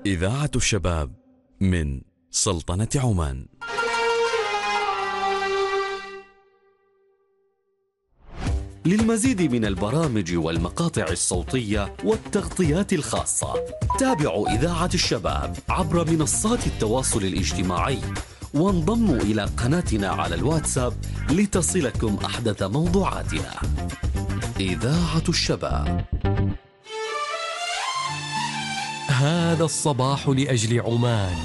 إذاعة الشباب من سلطنة عمان. للمزيد من البرامج والمقاطع الصوتية والتغطيات الخاصة تابعوا إذاعة الشباب عبر منصات التواصل الاجتماعي، وانضموا إلى قناتنا على الواتساب لتصلكم أحدث موضوعاتنا. إذاعة الشباب. هذا الصباح لأجل عمان،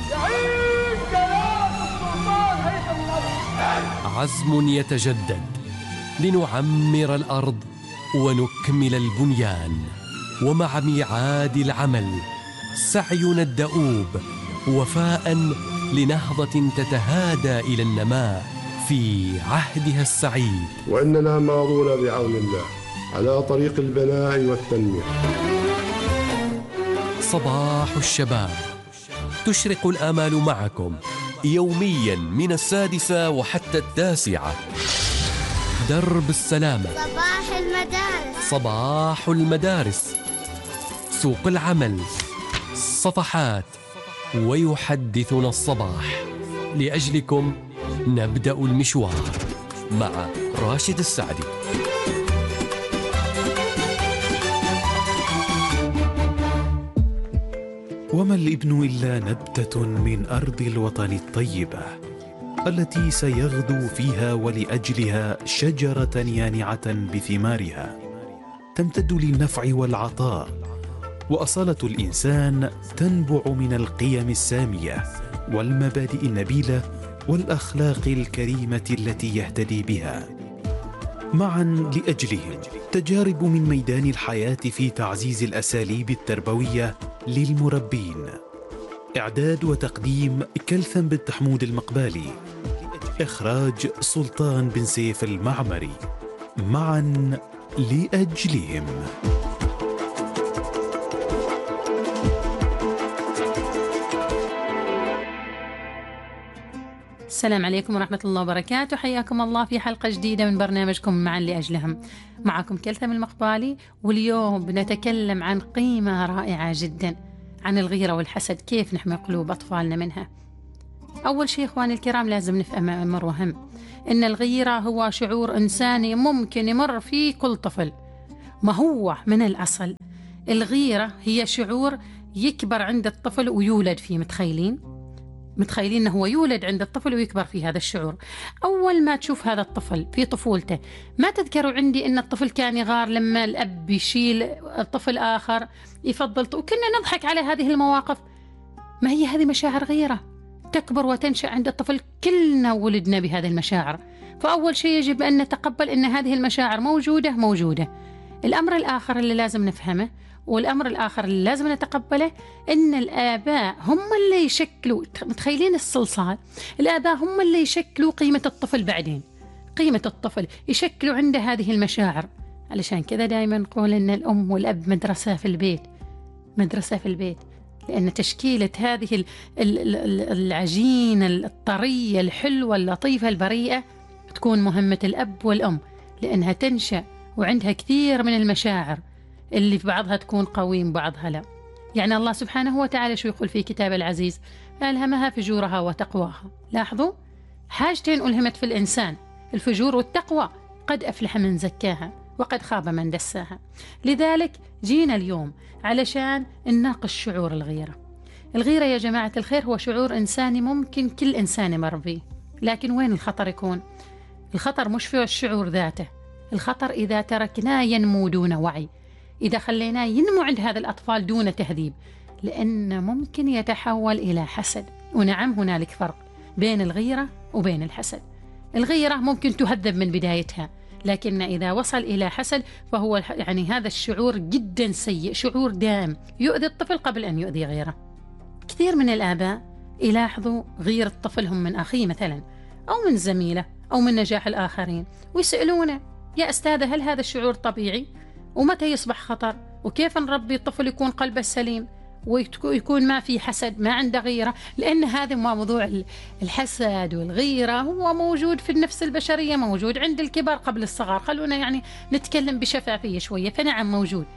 عزم يتجدد لنعمر الأرض ونكمل البنيان، ومع ميعاد العمل سعينا الدؤوب وفاء لنهضة تتهادى إلى النماء في عهدها السعيد، وإننا ماضون بعون الله على طريق البناء والتنمية. صباح الشباب، تشرق الآمال معكم يوميا من 6 وحتى 9. درب السلامة، صباح المدارس، صباح المدارس، سوق العمل، صفحات، ويحدثنا الصباح. لأجلكم نبدأ المشوار مع راشد السعدي. وما الابن إلا نبتة من أرض الوطن الطيبة التي سيغدو فيها ولأجلها شجرة يانعة بثمارها تمتد للنفع والعطاء، وأصالة الإنسان تنبع من القيم السامية والمبادئ النبيلة والأخلاق الكريمة التي يهتدي بها. معا لأجلهم تجارب من ميدان الحياة في تعزيز الأساليب التربوية للمربين. إعداد وتقديم كلثم بن حمود المقبالي، إخراج سلطان بن سيف المعمري. معا لأجلهم. السلام عليكم ورحمة الله وبركاته، حياكم الله في حلقة جديدة من برنامجكم معا لأجلهم. معكم كلثم المقبالي، واليوم بنتكلم عن قيمة رائعة جدا، عن الغيرة والحسد، كيف نحمي قلوب أطفالنا منها. أول شيء إخواني الكرام لازم نفهم أمر مهم، إن الغيرة هو شعور إنساني ممكن يمر فيه كل طفل. ما هو من الأصل الغيرة هي شعور يكبر عند الطفل ويولد فيه. متخيلين أنه هو يولد عند الطفل ويكبر في هذا الشعور. أول ما تشوف هذا الطفل في طفولته، ما تذكروا عندي أن الطفل كان يغار لما الأب يشيل الطفل آخر يفضل، وكنا نضحك على هذه المواقف. ما هي هذه مشاعر غيرة تكبر وتنشأ عند الطفل. كلنا ولدنا بهذه المشاعر، فأول شيء يجب أن نتقبل أن هذه المشاعر موجودة. الأمر الآخر اللي لازم نفهمه، والأمر الآخر اللي لازم نتقبله، إن الآباء هم اللي يشكلوا، متخيلين الصلصال، الآباء هم اللي يشكلوا قيمة الطفل. بعدين قيمة الطفل يشكلوا عنده هذه المشاعر. علشان كذا دائما نقول إن الأم والأب مدرسة في البيت، لأن تشكيلة هذه العجينة الطرية الحلوة اللطيفة البريئة تكون مهمة الأب والأم، لأنها تنشأ وعندها كثير من المشاعر اللي في بعضها تكون قويم بعضها لا. يعني الله سبحانه وتعالى شو يقول في كتاب العزيز؟ ألهمها فجورها وتقواها. لاحظوا حاجتين ألهمت في الإنسان، الفجور والتقوى. قد أفلح من زكاها وقد خاب من دساها. لذلك جينا اليوم علشان نناقش شعور الغيرة. الغيرة يا جماعة الخير هو شعور إنساني ممكن كل إنسان يمر به، لكن وين الخطر يكون؟ الخطر مش في الشعور ذاته، الخطر إذا تركناه ينمو دون وعي، إذا خليناه ينمو عند هذا الأطفال دون تهذيب، لأن ممكن يتحول إلى حسد. ونعم هنالك فرق بين الغيرة وبين الحسد. الغيرة ممكن تهذب من بدايتها، لكن إذا وصل إلى حسد فهو يعني هذا الشعور جدا سيء، شعور دائم يؤذي الطفل قبل أن يؤذي غيره. كثير من الآباء يلاحظوا غيرة طفلهم من أخيه مثلا، أو من زميله، أو من نجاح الآخرين، ويسألونه: يا أستاذة هل هذا الشعور طبيعي؟ ومتى يصبح خطر؟ وكيف نربي الطفل يكون قلبه سليم ويكون ما في حسد، ما عنده غيرة؟ لأن هذا موضوع الحسد والغيرة هو موجود في النفس البشرية، موجود عند الكبار قبل الصغار. خلونا يعني نتكلم بشفافية شوية. فنعم موجود.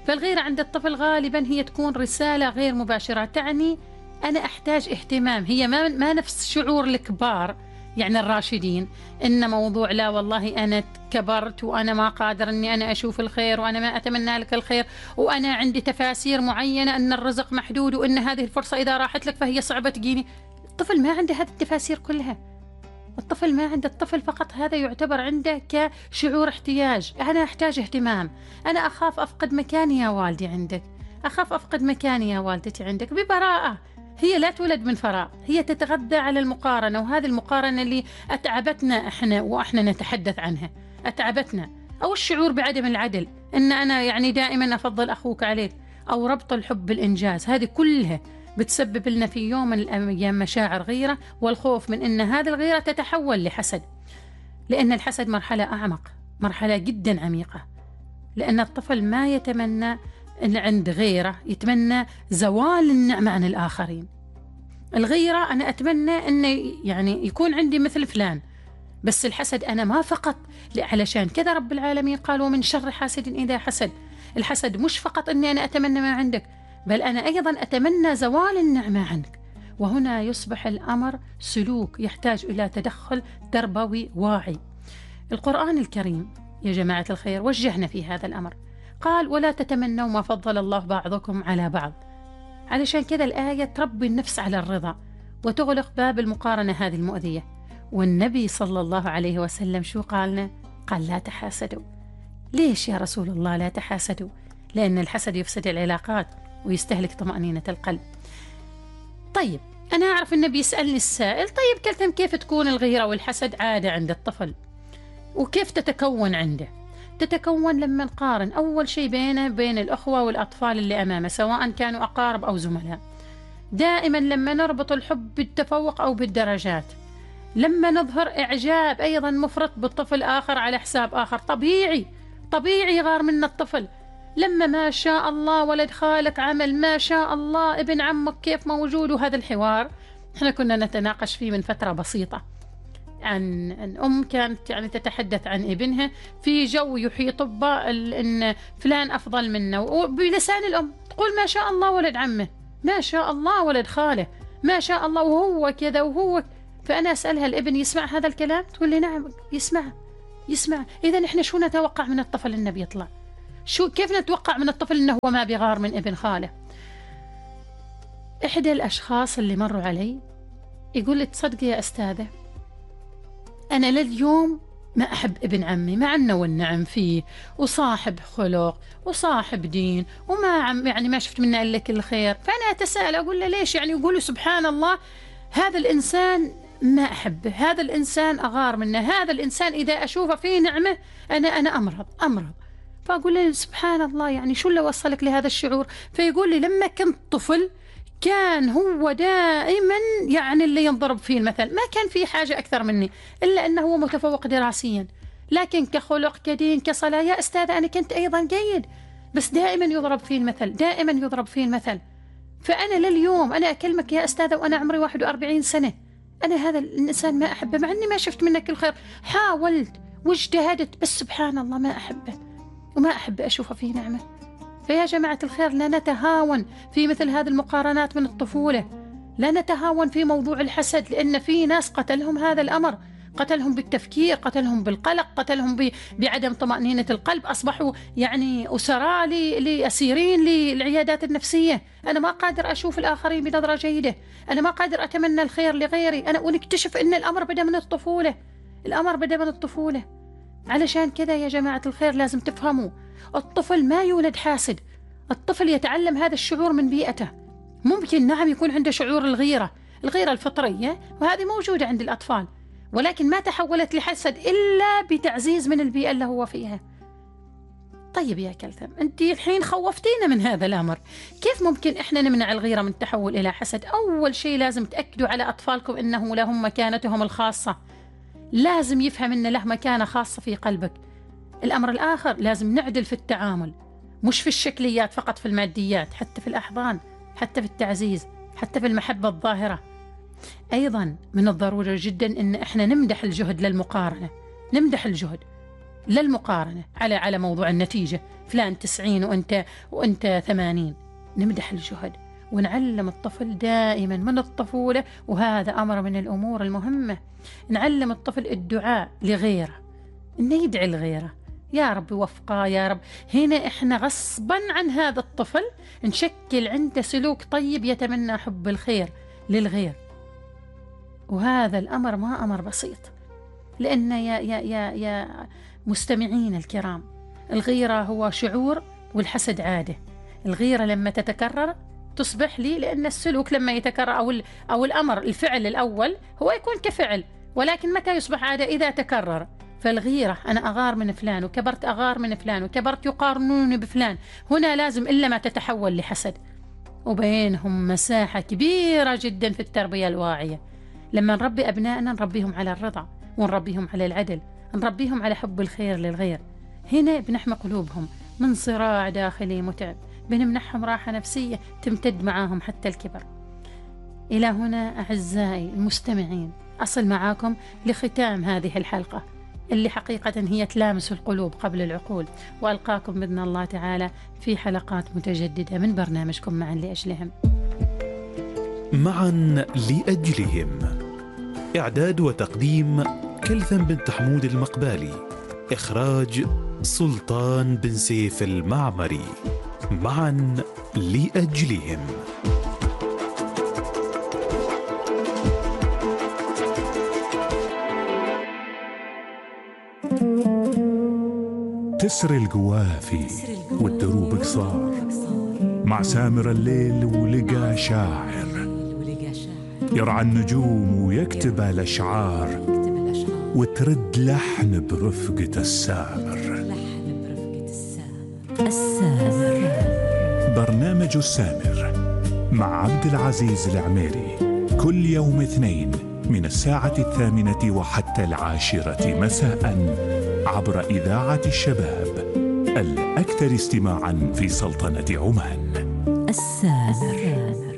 فالغيرة عند الطفل غالبا هي تكون رسالة غير مباشرة، تعني أنا أحتاج اهتمام. هي ما نفس شعور الكبار يعني الراشدين، إن موضوع لا والله أنا كبرت وأنا ما قادر أني أنا أشوف الخير وأنا ما أتمنى لك الخير وأنا عندي تفاسير معينة أن الرزق محدود وأن هذه الفرصة إذا راحت لك فهي صعبة تجيني. الطفل ما عنده هذه التفاسير كلها. الطفل ما عنده، الطفل فقط هذا يعتبر عنده كشعور احتياج. أنا أحتاج اهتمام، أنا أخاف أفقد مكاني يا والدي عندك، أخاف أفقد مكاني يا والدتي عندك، ببراءة. هي لا تولد من فراغ، هي تتغذى على المقارنة، وهذه المقارنة اللي أتعبتنا إحنا وإحنا نتحدث عنها، أتعبتنا. أو الشعور بعدم العدل، إن أنا يعني دائما أفضل أخوك عليك، أو ربط الحب بالإنجاز. هذه كلها بتسبب لنا في يوم من الأيام مشاعر غيرة، والخوف من أن هذه الغيرة تتحول لحسد، لأن الحسد مرحلة أعمق، مرحلة جدا عميقة. لأن الطفل ما يتمنى إن عند غيره، يتمنى زوال النعمة عن الآخرين. الغيرة أنا أتمنى أن يعني يكون عندي مثل فلان، بس الحسد أنا ما فقط. علشان كذا رب العالمين قال ومن شر حاسد إذا حسد. الحسد مش فقط أني أنا أتمنى ما عندك، بل أنا أيضا أتمنى زوال النعمة عنك. وهنا يصبح الأمر سلوك يحتاج إلى تدخل تربوي واعي. القرآن الكريم يا جماعة الخير وجهنا في هذا الأمر، قال ولا تتمنوا ما فضل الله بعضكم على بعض. علشان كذا الآية تربي النفس على الرضا وتغلق باب المقارنة هذه المؤذية. والنبي صلى الله عليه وسلم شو قالنا؟ قال لا تحاسدوا. ليش يا رسول الله لا تحاسدوا؟ لأن الحسد يفسد العلاقات ويستهلك طمأنينة القلب. طيب أنا أعرف النبي يسألني السائل، طيب كلثم كيف تكون الغيرة والحسد عادة عند الطفل وكيف تتكون عنده؟ تتكون لما نقارن أول شيء بينه بين الأخوة والأطفال اللي أمامه، سواء كانوا أقارب أو زملاء. دائما لما نربط الحب بالتفوق أو بالدرجات، لما نظهر إعجاب أيضا مفرط بالطفل آخر على حساب آخر، طبيعي يغار منا الطفل. لما ما شاء الله ولد خالك عمل، ما شاء الله ابن عمك كيف موجود. وهذا الحوار احنا كنا نتناقش فيه من فترة بسيطة عن أم كانت يعني تتحدث عن ابنها في جو يحيط إن فلان أفضل منه، وبلسان الأم تقول ما شاء الله ولد عمه، ما شاء الله ولد خاله، ما شاء الله وهو كذا وهو. فأنا أسألها الابن يسمع هذا الكلام؟ تقول لي نعم يسمع. إذا إحنا شو نتوقع من الطفل إنه بيطلع؟ كيف نتوقع من الطفل إنه هو ما بيغار من ابن خاله؟ إحدى الأشخاص اللي مروا علي يقول لي تصدقي يا أستاذة أنا لليوم ما أحب ابن عمي، مع أنه والنعم فيه وصاحب خلق وصاحب دين وما يعني ما شفت منه إلا كل خير. فأنا أتساءل أقول له ليش؟ يعني يقولوا سبحان الله هذا الإنسان ما أحبه، هذا الإنسان أغار منه، هذا الإنسان إذا أشوفه فيه نعمة أنا أمرض. فأقول له سبحان الله يعني شو اللي وصلك لهذا الشعور؟ فيقول لي لما كنت طفل كان هو دائما يعني اللي ينضرب فيه المثل، ما كان في حاجة أكثر مني إلا أنه هو متفوق دراسيا، لكن كخلق كدين كصلاة يا أستاذ أنا كنت أيضا جيد، بس دائما يضرب فيه المثل. فأنا لليوم أنا أكلمك يا أستاذة وأنا عمري 41 سنة، أنا هذا الإنسان ما أحبه مع أني ما شفت منك الخير، حاولت واجتهدت بس سبحان الله ما أحبه وما أحب أشوفه فيه نعمة. فيا جماعة الخير لا نتهاون في مثل هذه المقارنات من الطفولة، لا نتهاون في موضوع الحسد، لأن في ناس قتلهم هذا الأمر، قتلهم بالتفكير، قتلهم بالقلق، قتلهم بعدم طمأنينة القلب، أصبحوا يعني أسراء لأسيرين للعيادات النفسية. أنا ما قادر أشوف الآخرين بنظرة جيدة، أنا ما قادر أتمنى الخير لغيري، ونكتشف أن الأمر بدأ من الطفولة. علشان كذا يا جماعة الخير لازم تفهموا الطفل ما يولد حاسد، الطفل يتعلم هذا الشعور من بيئته. ممكن نعم يكون عنده شعور الغيرة الفطرية، وهذه موجودة عند الأطفال، ولكن ما تحولت لحسد إلا بتعزيز من البيئة اللي هو فيها. طيب يا كلثم أنت الحين خوفتينا من هذا الأمر، كيف ممكن إحنا نمنع الغيرة من التحول إلى حسد؟ أول شيء لازم تأكدوا على أطفالكم أنه لهم مكانتهم الخاصة، لازم يفهم أن له مكانة خاصة في قلبك. الأمر الآخر لازم نعدل في التعامل، مش في الشكليات فقط، في الماديات، حتى في الأحضان، حتى في التعزيز، حتى في المحبة الظاهرة. أيضا من الضروري جدا أن إحنا نمدح الجهد للمقارنة، نمدح الجهد، للمقارنة على موضوع النتيجة، فلان 90 وأنت 80. نمدح الجهد ونعلم الطفل دائما من الطفولة، وهذا أمر من الأمور المهمة. نعلم الطفل الدعاء لغيره، إنه يدعي لغيره، يا رب وفقه يا رب. هنا إحنا غصبا عن هذا الطفل نشكل عنده سلوك طيب يتمنى حب الخير للغير. وهذا الأمر ما أمر بسيط، لأن يا مستمعين الكرام، الغيرة هو شعور والحسد عادة. الغيرة لما تتكرر تصبح لي، لأن السلوك لما يتكرر أو الأمر الفعل الأول هو يكون كفعل، ولكن متى يصبح عادة؟ إذا تكرر. فالغيرة أنا أغار من فلان وكبرت أغار من فلان وكبرت يقارنوني بفلان، هنا لازم إلا ما تتحول لحسد. وبينهم مساحة كبيرة جدا في التربية الواعية. لما نربي أبنائنا نربيهم على الرضا، ونربيهم على العدل، نربيهم على حب الخير للغير. هنا بنحمي قلوبهم من صراع داخلي متعب، بنمنحهم راحة نفسية تمتد معاهم حتى الكبر. إلى هنا أعزائي المستمعين أصل معاكم لختام هذه الحلقة اللي حقيقة هي تلامس القلوب قبل العقول، وألقاكم بإذن الله تعالى في حلقات متجددة من برنامجكم معا لأجلهم. معا لأجلهم، إعداد وتقديم كلثم بنت حمود المقبالي، إخراج سلطان بن سيف المعمري. معا لأجلهم. تسري القوافي والدروب قصار، مع سامر الليل ولقى شاعر يرعى النجوم ويكتب الأشعار، وترد لحن برفقة السامر. برنامج السامر مع عبد العزيز العميري، كل يوم اثنين من الساعة 8 وحتى 10 مساء عبر إذاعة الشباب الأكثر استماعاً في سلطنة عمان. السامر.